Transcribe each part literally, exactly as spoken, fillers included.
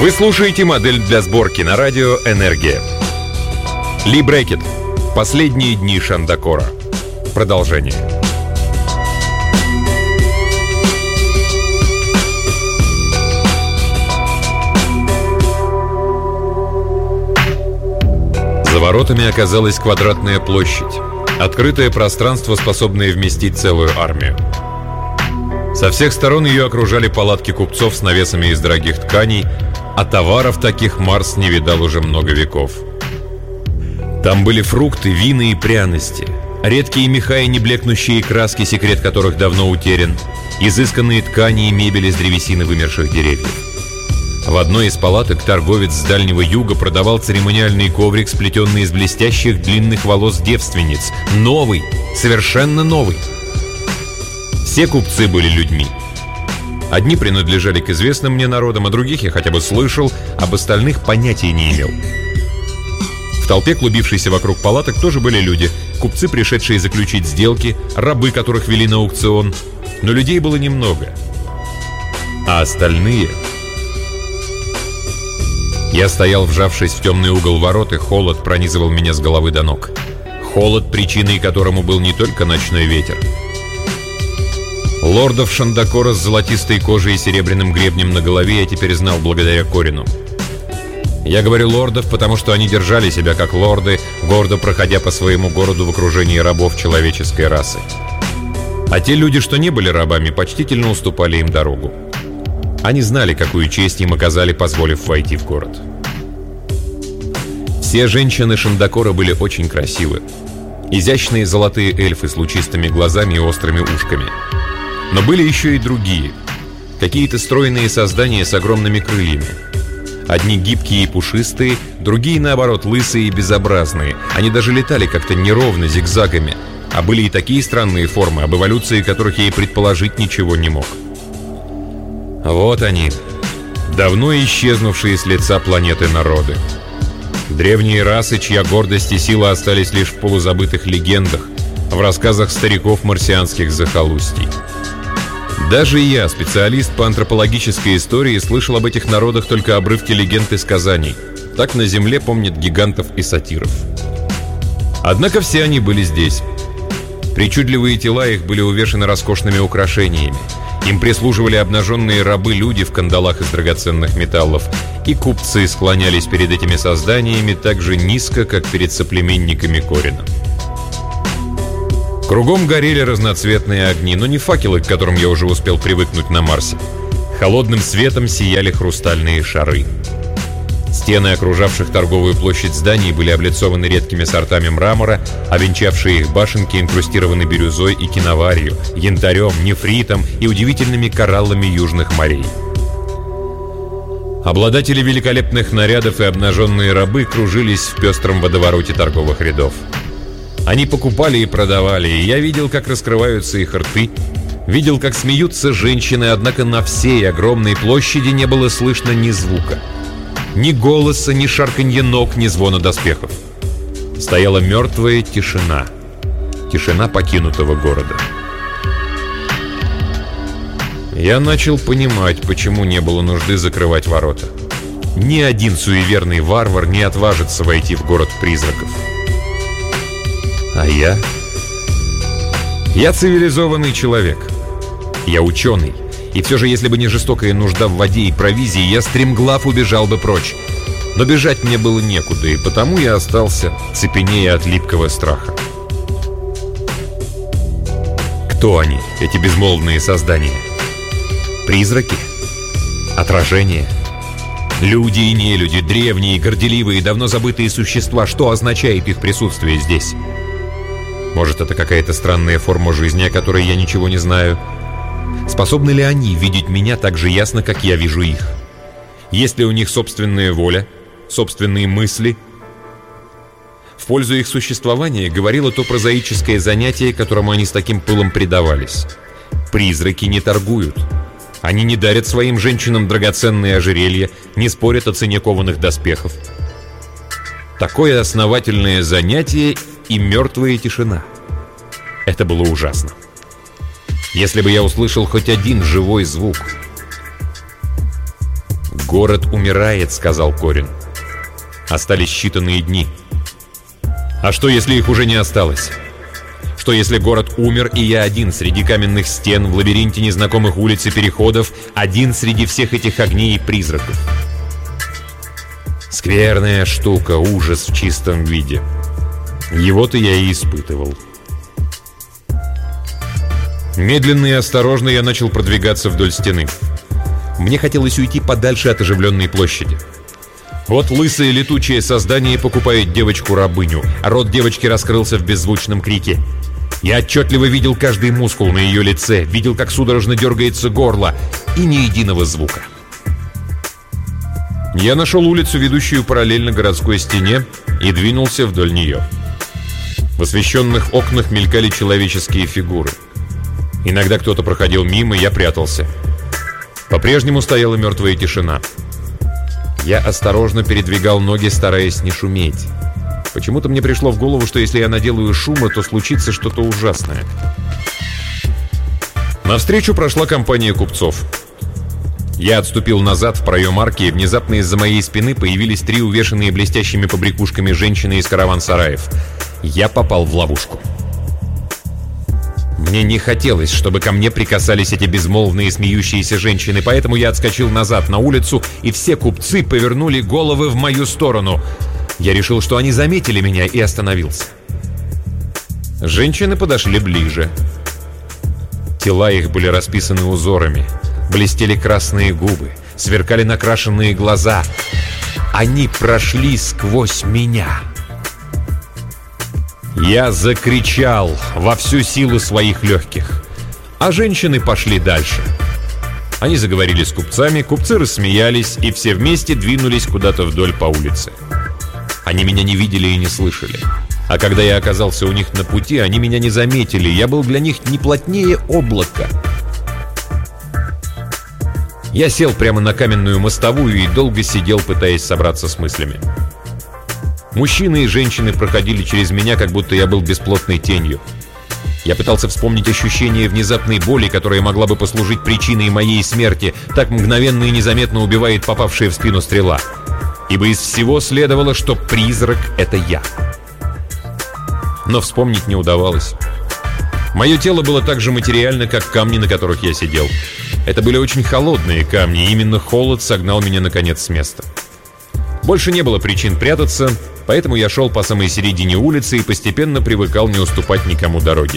Вы слушаете модель для сборки на радио «Энергия». Ли Брекет. Последние дни Шандакора. Продолжение. За воротами оказалась квадратная площадь. Открытое пространство, способное вместить целую армию. Со всех сторон ее окружали палатки купцов с навесами из дорогих тканей, а товаров таких Марс не видал уже много веков. Там были фрукты, вина и пряности, редкие меха и неблекнущие краски, секрет которых давно утерян, изысканные ткани и мебель из древесины вымерших деревьев. В одной из палаток торговец с Дальнего Юга продавал церемониальный коврик, сплетенный из блестящих длинных волос девственниц. Новый, совершенно новый. Все купцы были людьми. Одни принадлежали к известным мне народам, а других я хотя бы слышал, об остальных понятия не имел. В толпе, клубившейся вокруг палаток, тоже были люди. Купцы, пришедшие заключить сделки, рабы, которых вели на аукцион. Но людей было немного. А остальные... Я стоял, вжавшись в темный угол ворот, и холод пронизывал меня с головы до ног. Холод, причиной которому был не только ночной ветер. Лордов Шандакора с золотистой кожей и серебряным гребнем на голове я теперь знал благодаря Корину. Я говорю лордов, потому что они держали себя как лорды, гордо проходя по своему городу в окружении рабов человеческой расы. А те люди, что не были рабами, почтительно уступали им дорогу. Они знали, какую честь им оказали, позволив войти в город. Все женщины Шандакора были очень красивы. Изящные золотые эльфы с лучистыми глазами и острыми ушками. Но были еще и другие. Какие-то стройные создания с огромными крыльями. Одни гибкие и пушистые, другие, наоборот, лысые и безобразные. Они даже летали как-то неровно, зигзагами. А были и такие странные формы, об эволюции которых я и предположить ничего не мог. Вот они, давно исчезнувшие с лица планеты народы. Древние расы, чья гордость и сила остались лишь в полузабытых легендах, в рассказах стариков марсианских захолустий. Даже я, специалист по антропологической истории, слышал об этих народах только обрывки легенд и сказаний. Так на Земле помнят гигантов и сатиров. Однако все они были здесь. Причудливые тела их были увешаны роскошными украшениями. Им прислуживали обнаженные рабы-люди в кандалах из драгоценных металлов, и купцы склонялись перед этими созданиями так же низко, как перед соплеменниками Корина. Кругом горели разноцветные огни, но не факелы, к которым я уже успел привыкнуть на Марсе. Холодным светом сияли хрустальные шары. Стены, окружавших торговую площадь зданий, были облицованы редкими сортами мрамора, а венчавшие их башенки инкрустированы бирюзой и киноварью, янтарем, нефритом и удивительными кораллами южных морей. Обладатели великолепных нарядов и обнаженные рабы кружились в пестром водовороте торговых рядов. Они покупали и продавали, и я видел, как раскрываются их рты, видел, как смеются женщины, однако на всей огромной площади не было слышно ни звука. Ни голоса, ни шарканья ног, ни звона доспехов. Стояла мертвая тишина. Тишина покинутого города. Я начал понимать, почему не было нужды закрывать ворота. Ни один суеверный варвар не отважится войти в город призраков. А я? Я цивилизованный человек. Я ученый. И все же, если бы не жестокая нужда в воде и провизии, я стремглав убежал бы прочь. Но бежать мне было некуда, и потому я остался цепенея от липкого страха. Кто они, эти безмолвные создания? Призраки? Отражения? Люди и нелюди, древние, горделивые, давно забытые существа. Что означает их присутствие здесь? Может, это какая-то странная форма жизни, о которой я ничего не знаю? Способны ли они видеть меня так же ясно, как я вижу их? Есть ли у них собственная воля, собственные мысли? В пользу их существования говорило то прозаическое занятие, которому они с таким пылом предавались. Призраки не торгуют. Они не дарят своим женщинам драгоценные ожерелья, не спорят о цене кованых доспехов. Такое основательное занятие и мертвая тишина. Это было ужасно. Если бы я услышал хоть один живой звук. «Город умирает», — сказал Корин. «Остались считанные дни». «А что, если их уже не осталось? Что, если город умер, и я один среди каменных стен, в лабиринте незнакомых улиц и переходов, один среди всех этих огней и призраков?» Скверная штука, ужас в чистом виде. Его-то я и испытывал. Медленно и осторожно я начал продвигаться вдоль стены. Мне хотелось уйти подальше от оживленной площади. Вот лысое летучее создание покупает девочку-рабыню, а рот девочки раскрылся в беззвучном крике. Я отчетливо видел каждый мускул на ее лице, видел, как судорожно дергается горло, и ни единого звука. Я нашел улицу, ведущую параллельно городской стене, и двинулся вдоль нее. В освещенных окнах мелькали человеческие фигуры. Иногда кто-то проходил мимо, я прятался. По-прежнему стояла мертвая тишина. Я осторожно передвигал ноги, стараясь не шуметь. Почему-то мне пришло в голову, что если я наделаю шума, то случится что-то ужасное. Навстречу прошла компания купцов. Я отступил назад в проем арки, и внезапно из-за моей спины появились три увешанные блестящими побрякушками женщины из караван-сараев. Я попал в ловушку. Мне не хотелось, чтобы ко мне прикасались эти безмолвные смеющиеся женщины, поэтому я отскочил назад на улицу, и все купцы повернули головы в мою сторону. Я решил, что они заметили меня, и остановился. Женщины подошли ближе. Тела их были расписаны узорами. Блестели красные губы, сверкали накрашенные глаза. Они прошли сквозь меня. Я закричал во всю силу своих легких, а женщины пошли дальше. Они заговорили с купцами, купцы рассмеялись, и все вместе двинулись куда-то вдоль по улице. Они меня не видели и не слышали. А когда я оказался у них на пути, они меня не заметили. Я был для них не плотнее облака. Я сел прямо на каменную мостовую и долго сидел, пытаясь собраться с мыслями. Мужчины и женщины проходили через меня, как будто я был бесплотной тенью. Я пытался вспомнить ощущение внезапной боли, которая могла бы послужить причиной моей смерти. Так мгновенно и незаметно убивает попавшая в спину стрела. Ибо из всего следовало, что призрак — это я. Но вспомнить не удавалось. Мое тело было так же материально, как камни, на которых я сидел. Это были очень холодные камни, и именно холод согнал меня наконец с места. Больше не было причин прятаться, поэтому я шел по самой середине улицы и постепенно привыкал не уступать никому дороги.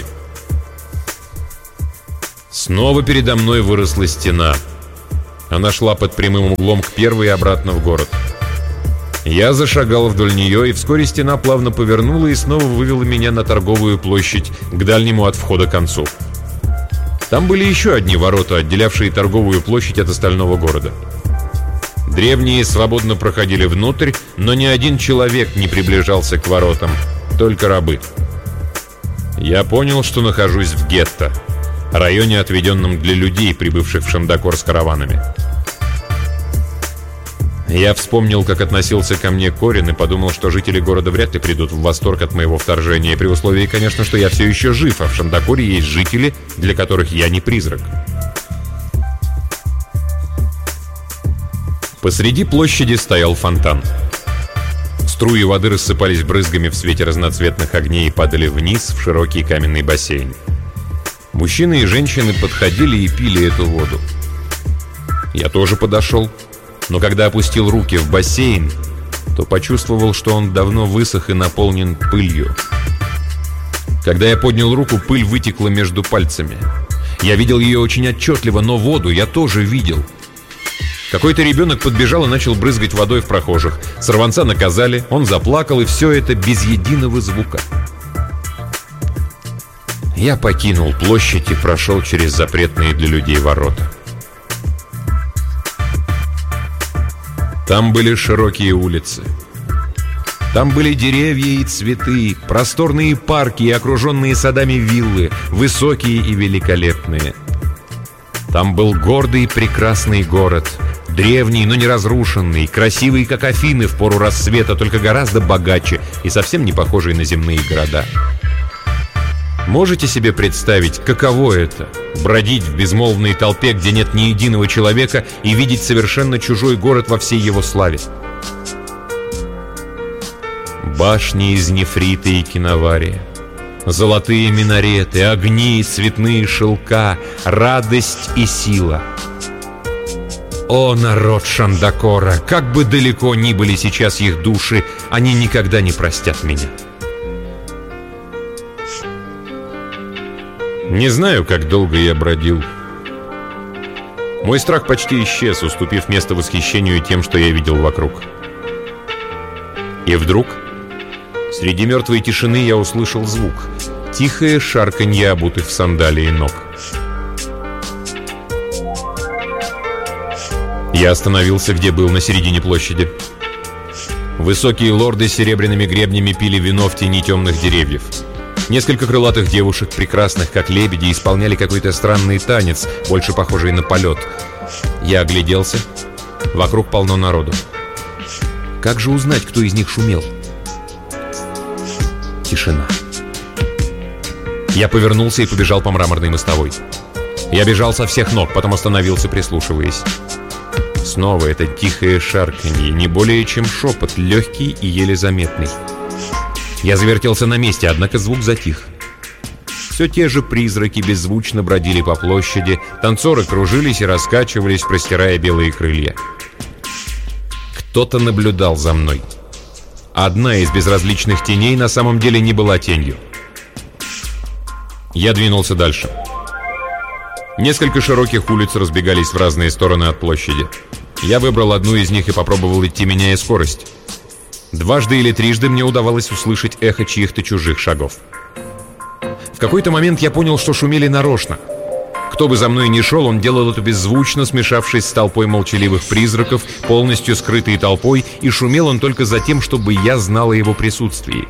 Снова передо мной выросла стена. Она шла под прямым углом к первой и обратно в город. Я зашагал вдоль нее, и вскоре стена плавно повернула и снова вывела меня на торговую площадь, к дальнему от входа концу. Там были еще одни ворота, отделявшие торговую площадь от остального города. Древние свободно проходили внутрь, но ни один человек не приближался к воротам, только рабы. Я понял, что нахожусь в гетто, районе, отведенном для людей, прибывших в Шандакор с караванами. Я вспомнил, как относился ко мне Корин, и подумал, что жители города вряд ли придут в восторг от моего вторжения, при условии, конечно, что я все еще жив, а в Шандакоре есть жители, для которых я не призрак. Посреди площади стоял фонтан. Струи воды рассыпались брызгами в свете разноцветных огней и падали вниз в широкий каменный бассейн. Мужчины и женщины подходили и пили эту воду. Я тоже подошел. Но когда опустил руки в бассейн, то почувствовал, что он давно высох и наполнен пылью. Когда я поднял руку, пыль вытекла между пальцами. Я видел ее очень отчетливо, но воду я тоже видел. Какой-то ребенок подбежал и начал брызгать водой в прохожих. Сорванца наказали, он заплакал, и все это без единого звука. Я покинул площадь и прошел через запретные для людей ворота. Там были широкие улицы. Там были деревья и цветы, просторные парки и окруженные садами виллы, высокие и великолепные. Там был гордый и прекрасный город, древний, но не разрушенный, красивый, как Афины в пору рассвета, только гораздо богаче и совсем не похожий на земные города. Можете себе представить, каково это — бродить в безмолвной толпе, где нет ни единого человека, и видеть совершенно чужой город во всей его славе? Башни из нефрита и киновария, золотые минареты, огни и цветные шелка, радость и сила. О, народ Шандакора! Как бы далеко ни были сейчас их души, они никогда не простят меня. Не знаю, как долго я бродил. Мой страх почти исчез, уступив место восхищению тем, что я видел вокруг. И вдруг, среди мертвой тишины, я услышал звук. Тихое шарканье обутых в сандалии ног. Я остановился, где был, на середине площади. Высокие лорды с серебряными гребнями пили вино в тени темных деревьев. Несколько крылатых девушек, прекрасных как лебеди, исполняли какой-то странный танец, больше похожий на полет. Я огляделся. Вокруг полно народу. Как же узнать, кто из них шумел? Тишина. Я повернулся и побежал по мраморной мостовой. Я бежал со всех ног, потом остановился, прислушиваясь. Снова это тихое шарканье, не более чем шепот, легкий и еле заметный. Я завертелся на месте, однако звук затих. Все те же призраки беззвучно бродили по площади, танцоры кружились и раскачивались, простирая белые крылья. Кто-то наблюдал за мной. Одна из безразличных теней на самом деле не была тенью. Я двинулся дальше. Несколько широких улиц разбегались в разные стороны от площади. Я выбрал одну из них и попробовал идти, меняя скорость. Дважды или трижды мне удавалось услышать эхо чьих-то чужих шагов. В какой-то момент я понял, что шумели нарочно. Кто бы за мной ни шел, он делал это беззвучно, смешавшись с толпой молчаливых призраков, полностью скрытой толпой, и шумел он только за тем, чтобы я знал о его присутствии.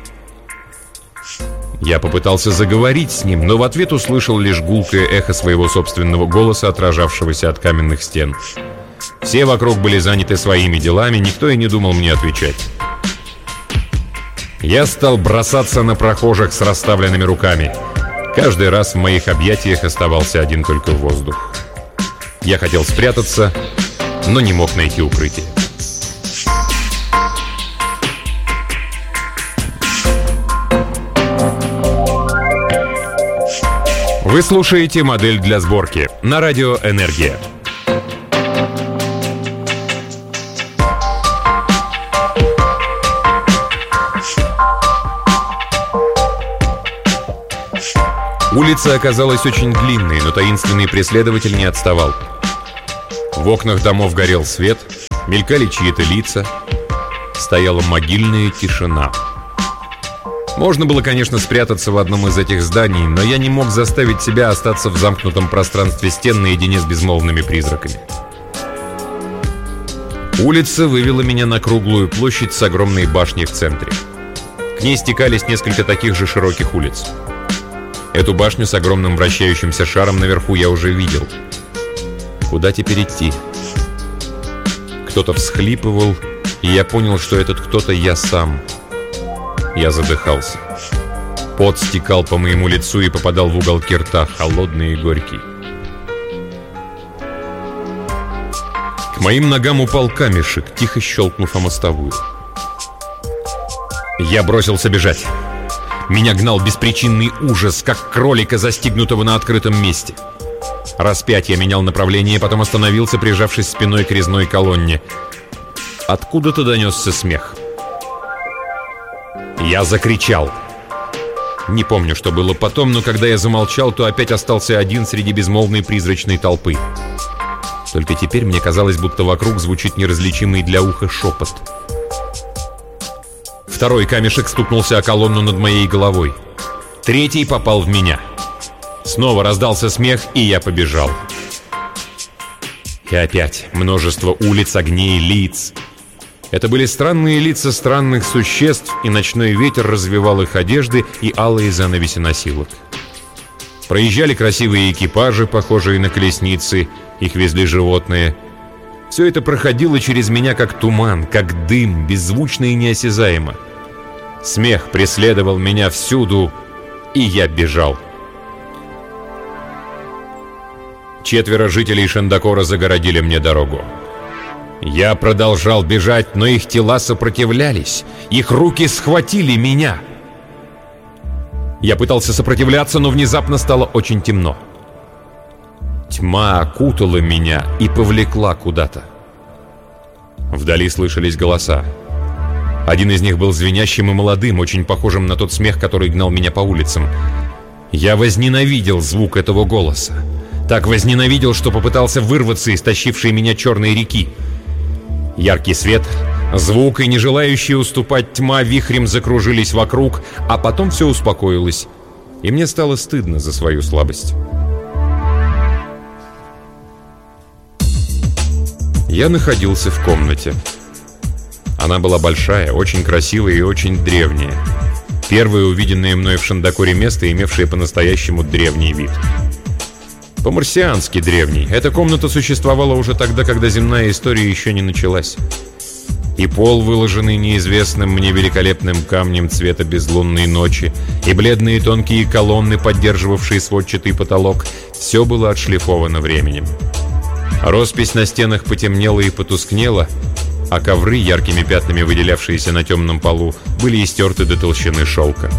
Я попытался заговорить с ним, но в ответ услышал лишь гулкое эхо своего собственного голоса, отражавшегося от каменных стен. Все вокруг были заняты своими делами, никто и не думал мне отвечать. Я стал бросаться на прохожих с расставленными руками. Каждый раз в моих объятиях оставался один только воздух. Я хотел спрятаться, но не мог найти укрытие. Вы слушаете «Модель для сборки» на радио «Энергия». Улица оказалась очень длинной, но таинственный преследователь не отставал. В окнах домов горел свет, мелькали чьи-то лица, стояла могильная тишина. Можно было, конечно, спрятаться в одном из этих зданий, но я не мог заставить себя остаться в замкнутом пространстве стен наедине с безмолвными призраками. Улица вывела меня на круглую площадь с огромной башней в центре. К ней стекались несколько таких же широких улиц. Эту башню с огромным вращающимся шаром наверху я уже видел. Куда теперь идти? Кто-то всхлипывал, и я понял, что этот кто-то я сам. Я задыхался. Пот стекал по моему лицу и попадал в уголки рта, холодный и горький. К моим ногам упал камешек, тихо щелкнув о мостовую. Я бросился бежать. Меня гнал беспричинный ужас, как кролика, застигнутого на открытом месте. Раз пять я менял направление, потом остановился, прижавшись спиной к резной колонне. Откуда-то донесся смех. Я закричал. Не помню, что было потом, но когда я замолчал, то опять остался один среди безмолвной призрачной толпы. Только теперь мне казалось, будто вокруг звучит неразличимый для уха шепот. Второй камешек стукнулся о колонну над моей головой. Третий попал в меня. Снова раздался смех, и я побежал. И опять множество улиц, огней, лиц. Это были странные лица странных существ, и ночной ветер развевал их одежды и алые занавеси носилок. Проезжали красивые экипажи, похожие на колесницы, их везли животные. Все это проходило через меня как туман, как дым, беззвучно и неосязаемо. Смех преследовал меня всюду, и я бежал. Четверо жителей Шендакора загородили мне дорогу. Я продолжал бежать, но их тела сопротивлялись. Их руки схватили меня. Я пытался сопротивляться, но внезапно стало очень темно. Тьма окутала меня и повлекла куда-то. Вдали слышались голоса. Один из них был звенящим и молодым, очень похожим на тот смех, который гнал меня по улицам. Я возненавидел звук этого голоса. Так возненавидел, что попытался вырваться из тащившей меня черной реки. Яркий свет, звук и не желающие уступать тьма вихрем закружились вокруг, а потом все успокоилось, и мне стало стыдно за свою слабость. Я находился в комнате. Она была большая, очень красивая и очень древняя. Первое увиденное мной в Шендакоре место, имевшее по-настоящему древний вид. По-марсиански древний. Эта комната существовала уже тогда, когда земная история еще не началась. И пол, выложенный неизвестным мне великолепным камнем цвета безлунной ночи, и бледные тонкие колонны, поддерживавшие сводчатый потолок, все было отшлифовано временем. Роспись на стенах потемнела и потускнела, а ковры, яркими пятнами выделявшиеся на темном полу, были истерты до толщины шелка.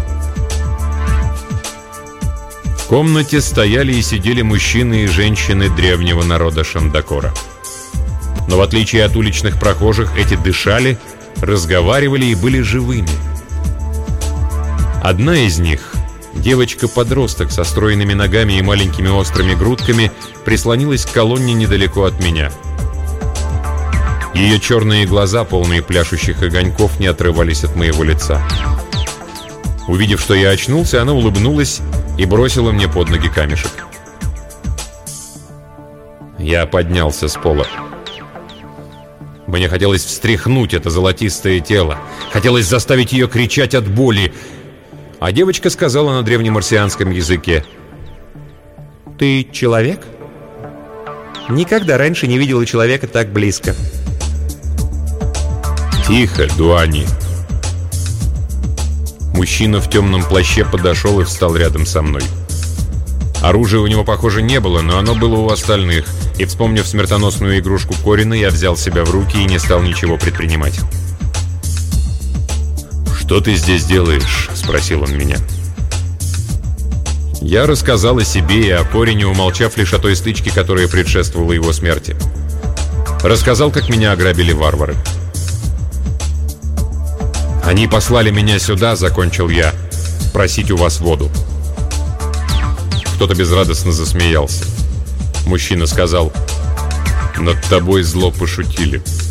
В комнате стояли и сидели мужчины и женщины древнего народа Шендакора. Но в отличие от уличных прохожих, эти дышали, разговаривали и были живыми. Одна из них, девочка-подросток со стройными ногами и маленькими острыми грудками, прислонилась к колонне недалеко от меня. Ее черные глаза, полные пляшущих огоньков, не отрывались от моего лица. Увидев, что я очнулся, она улыбнулась и бросила мне под ноги камешек. Я поднялся с пола. Мне хотелось встряхнуть это золотистое тело. Хотелось заставить ее кричать от боли. А девочка сказала на древнемарсианском языке: «Ты человек? Никогда раньше не видела человека так близко». «Тихо, Дуани». Мужчина в темном плаще подошел и встал рядом со мной. Оружия у него, похоже, не было, но оно было у остальных. И, вспомнив смертоносную игрушку Корина, я взял себя в руки и не стал ничего предпринимать. «Что ты здесь делаешь?» — спросил он меня. Я рассказал о себе и о Корине, умолчав лишь о той стычке, которая предшествовала его смерти. Рассказал, как меня ограбили варвары. «Они послали меня сюда», — закончил я, — «просить у вас воду». Кто-то безрадостно засмеялся. Мужчина сказал: «Над тобой зло пошутили».